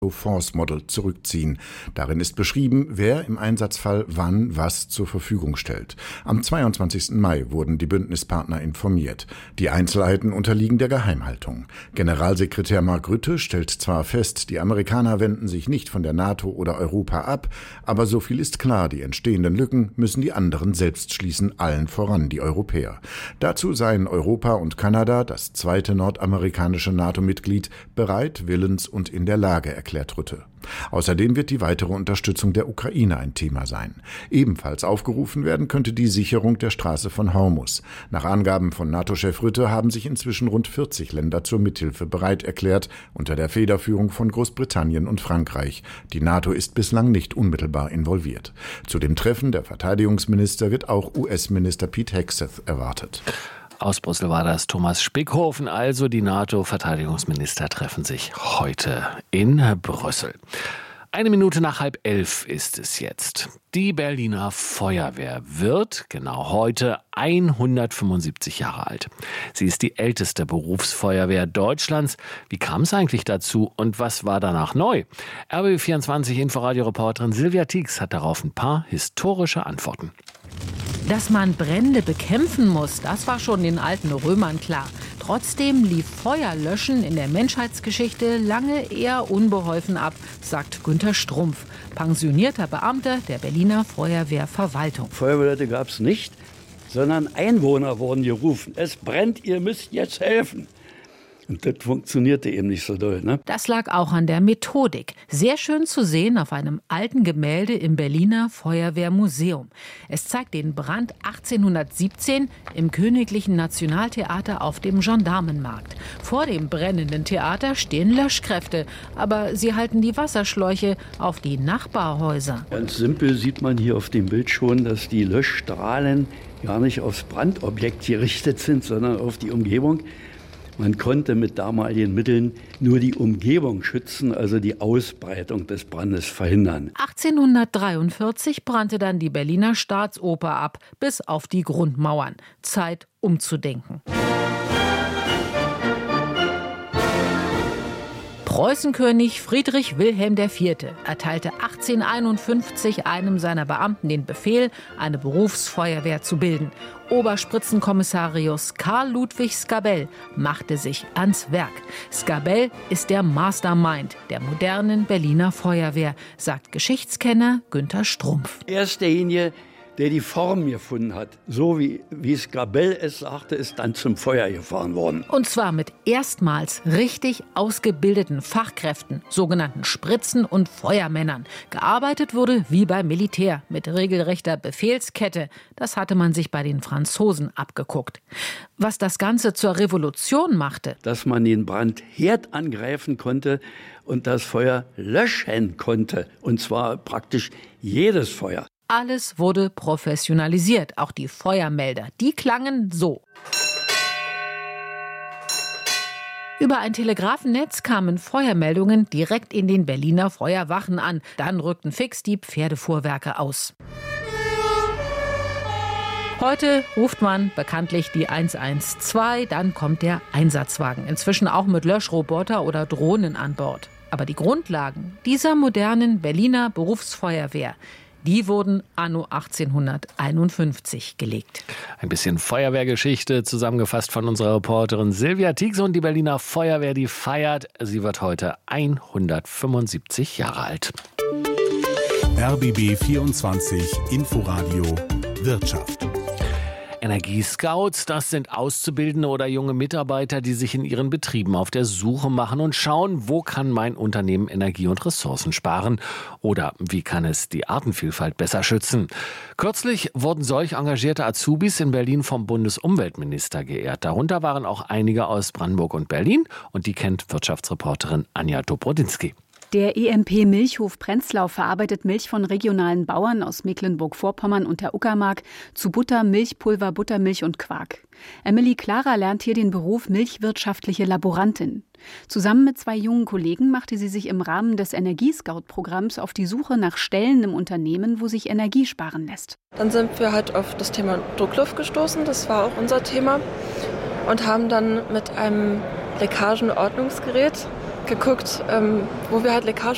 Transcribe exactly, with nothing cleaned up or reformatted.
NATO-Force-Model zurückziehen. Darin ist beschrieben, wer im Einsatzfall wann was zur Verfügung stellt. Am zweiundzwanzigsten Mai wurden die Bündnispartner informiert. Die Einzelheiten unterliegen der Geheimhaltung. Generalsekretär Mark Rutte stellt zwar fest, die Amerikaner wenden sich nicht von der NATO oder Europa ab, aber so viel ist klar, die entstehenden Lücken müssen die anderen selbst schließen, allen voran die Europäer. Dazu seien Europa und Kanada, das zweite nordamerikanische NATO-Mitglied, bereit, willens und in der Lage, erklärt Rutte. Außerdem wird die weitere Unterstützung der Ukraine ein Thema sein. Ebenfalls aufgerufen werden könnte die Sicherung der Straße von Hormuz. Nach Angaben von NATO-Chef Rutte haben sich inzwischen rund vierzig Länder zur Mithilfe bereit erklärt, unter der Federführung von Großbritannien und Frankreich. Die NATO ist bislang nicht unmittelbar involviert. Zu dem Treffen der Verteidigungsminister wird auch U S-Minister Pete Hegseth erwartet. Aus Brüssel war das Thomas Spickhofen. Also die NATO-Verteidigungsminister treffen sich heute in Brüssel. Eine Minute nach halb elf ist es jetzt. Die Berliner Feuerwehr wird genau heute hundertfünfundsiebzig Jahre alt. Sie ist die älteste Berufsfeuerwehr Deutschlands. Wie kam es eigentlich dazu und was war danach neu? R B B vierundzwanzig Inforadio-Reporterin Silvia Tieks hat darauf ein paar historische Antworten. Dass man Brände bekämpfen muss, das war schon den alten Römern klar. Trotzdem lief Feuerlöschen in der Menschheitsgeschichte lange eher unbeholfen ab, sagt Günter Strumpf, pensionierter Beamter der Berliner Feuerwehrverwaltung. Feuerwehrleute gab es nicht, sondern Einwohner wurden gerufen. Es brennt, ihr müsst jetzt helfen. Und das funktionierte eben nicht so doll, ne? Das lag auch an der Methodik. Sehr schön zu sehen auf einem alten Gemälde im Berliner Feuerwehrmuseum. Es zeigt den Brand achtzehnhundertsiebzehn im Königlichen Nationaltheater auf dem Gendarmenmarkt. Vor dem brennenden Theater stehen Löschkräfte, aber sie halten die Wasserschläuche auf die Nachbarhäuser. Ganz simpel sieht man hier auf dem Bild schon, dass die Löschstrahlen gar nicht aufs Brandobjekt gerichtet sind, sondern auf die Umgebung. Man konnte mit damaligen Mitteln nur die Umgebung schützen, also die Ausbreitung des Brandes verhindern. achtzehnhundertdreiundvierzig brannte dann die Berliner Staatsoper ab, bis auf die Grundmauern. Zeit, umzudenken. Preußenkönig Friedrich Wilhelm der Vierte erteilte achtzehnhunderteinundfünfzig einem seiner Beamten den Befehl, eine Berufsfeuerwehr zu bilden. Oberspitzenkommissarius Karl Ludwig Skabell machte sich ans Werk. Skabell ist der Mastermind der modernen Berliner Feuerwehr, sagt Geschichtskenner Günter Strumpf. Er ist derjenige, der die Form gefunden hat. So wie, wie Skabell es sagte, ist dann zum Feuer gefahren worden. Und zwar mit erstmals richtig ausgebildeten Fachkräften, sogenannten Spritzen- und Feuermännern. Gearbeitet wurde wie beim Militär mit regelrechter Befehlskette. Das hatte man sich bei den Franzosen abgeguckt. Was das Ganze zur Revolution machte: Dass man den Brandherd angreifen konnte und das Feuer löschen konnte. Und zwar praktisch jedes Feuer. Alles wurde professionalisiert, auch die Feuermelder. Die klangen so. Über ein Telegrafennetz kamen Feuermeldungen direkt in den Berliner Feuerwachen an. Dann rückten fix die Pferdefuhrwerke aus. Heute ruft man bekanntlich die eins eins zwei, dann kommt der Einsatzwagen. Inzwischen auch mit Löschroboter oder Drohnen an Bord. Aber die Grundlagen dieser modernen Berliner Berufsfeuerwehr, die wurden anno achtzehnhunderteinundfünfzig gelegt. Ein bisschen Feuerwehrgeschichte zusammengefasst von unserer Reporterin Silvia Tieks. Und die Berliner Feuerwehr, die feiert. Sie wird heute hundertfünfundsiebzig Jahre alt. R B B vierundzwanzig Inforadio Wirtschaft. Energiescouts, das sind Auszubildende oder junge Mitarbeiter, die sich in ihren Betrieben auf der Suche machen und schauen, wo kann mein Unternehmen Energie und Ressourcen sparen oder wie kann es die Artenvielfalt besser schützen. Kürzlich wurden solch engagierte Azubis in Berlin vom Bundesumweltminister geehrt. Darunter waren auch einige aus Brandenburg und Berlin und die kennt Wirtschaftsreporterin Anja Dobrodinsky. Der E M P Milchhof Prenzlau verarbeitet Milch von regionalen Bauern aus Mecklenburg-Vorpommern und der Uckermark zu Butter, Milchpulver, Buttermilch und Quark. Emily Clara lernt hier den Beruf milchwirtschaftliche Laborantin. Zusammen mit zwei jungen Kollegen machte sie sich im Rahmen des Energiescout-Programms auf die Suche nach Stellen im Unternehmen, wo sich Energie sparen lässt. Dann sind wir halt auf das Thema Druckluft gestoßen, das war auch unser Thema, und haben dann mit einem Leckagenordnungsgerät geguckt, ähm, wo wir halt Leckagen